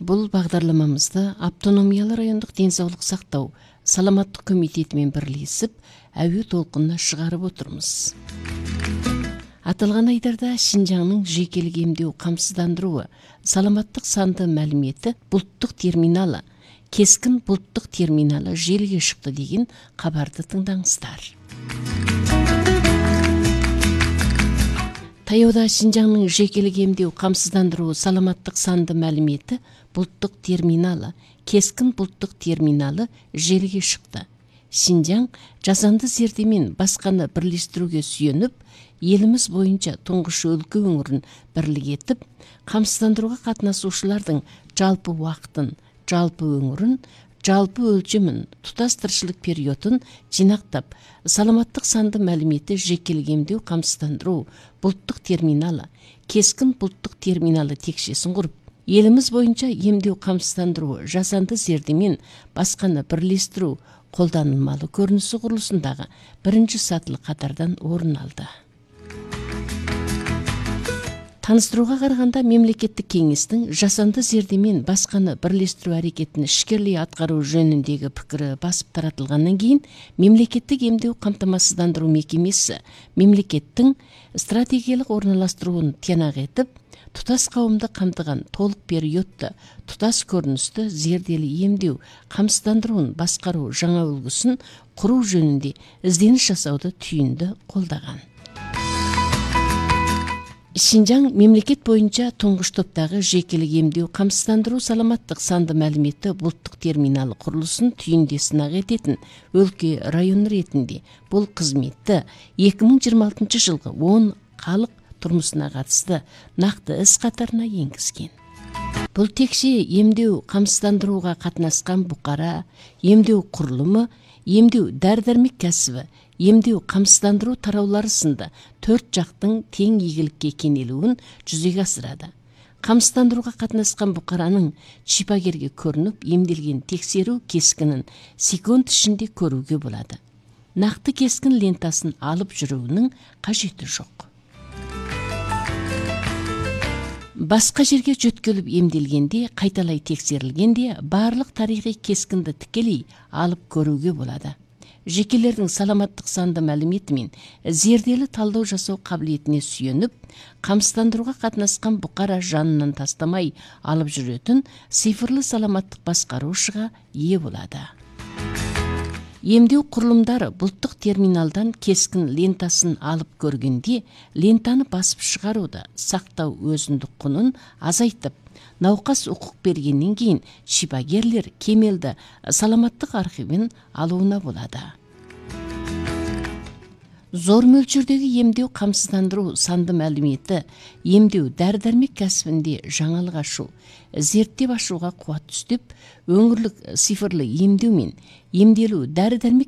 Бұл бағдарламамызды автономиялы райондық денсаулық сақтау саламаттық комитетімен бірлесіп, әуе толқынына шығарып отырмыз. Аталған айдарда Шинжаңның жекелік емдеу қамсыздандыруы саламаттық санды мәліметі бұлттық терминалы, кескін бұлттық терминалы желіге шықты деген хабарды тыңдаңыздар. Таяуда Шинжаңның жекелік емдеу қамсыздандыруы саламаттық санды мәліметі бұлттық терминалы, кескін бұлттық терминалы желіге шықты. Шинжаң жасанды зердемен басқаны бірлестіруге сүйеніп, еліміз бойынша тұңғыш өлкө өңірін бірлік етіп, қамсыздандыруға қатынасушылардың жалпы уақытын, жалпы өңірін, жалпы өлчімін, тұтас тіршілік периодын жинақтап, саламаттық санды мәліметі жекелік емдеу қамсыздандыру бұлттық терминалы, кескін бұлттық терминалы текшесін құрып, еліміз бойынша емдеу қамсыздандыруы жасанды зердемен басқаны бірлестіру қолданылмалы көрінісі құрылысындағы бірінші сатылы қатардан орын алды. Таныстыруға қарағанда мемлекеттік кеңестің жасанды зердемен басқаны бірлестіру әрекетін ішкерлей атқару жөніндегі пікірі басып таратылғаннан кейін, мемлекеттік емдеу қамтамасыздандыру мекемесі мемлекеттің стратегиялық орналастыруын тиянақ етіп, тұтас қауымды қамтыған толық периодты, тұтас көріністі зерделі емдеу қамсыздандыруын басқару жаңа үлгісін құру жөнінде ізденіс жасауды түйінді қолдаған. Шинжаң мемлекет бойынша тұңғыш топтағы жекелік емдеу қамсыздандыру саламаттық санды мәліметі бұлттық терминалы құрылысын түйінде сынақ ететін өлке район ретінде бұл қызметті 2026 жылғы 10 халық тұрмысына қатысты нақты іс қатарына енгізген. Бұл текше емдеу қамсыздандыруға қатынасқан бұқара, емдеу құрылымы, емдеу дәрі-дәрмек кәсібі, емдеу қамсыздандыру тараулары сынды төрт жақтың тең игілікке кенелуін жүзеге асырады. Қамсыздандыруға қатынасқан бұқараның шипагерге көрініп, емделген тексеру кескінін секунд ішінде көруге болады. Нақты кескін лентасын алып жүруінің қажеті жоқ. Басқа жерге жөткеліп емделгенде, қайталай тексерілгенде барлық тарихи кескінді тікелей алып көруге болады. Жекелердің саламаттық санды мәліметімен зерделі талдау жасау қабілетіне сүйеніп, қамсыздандыруға қатынасқан бұқара жанынан тастамай алып жүретін цифрлы саламаттық басқарушыға ие болады. Емдеу құрылымдары бұлттық терминалдан кескін лентасын алып көргенде, лентаны басып шығаруды, сақтау өзіндік құнын азайтып, науқас ұқық бергеннен кейін шипагерлер кемелді саламаттық архивін алуына болады. Зор мөлшердегі емдеу қамсыздандыру санды мәліметі емдеу дәрі-дәрмек кәсібінде жаңалық ашу, зерттеп ашуға қуат түстеп, өңірлік цифрлы емдеу мен емделу дәрі-дәрмек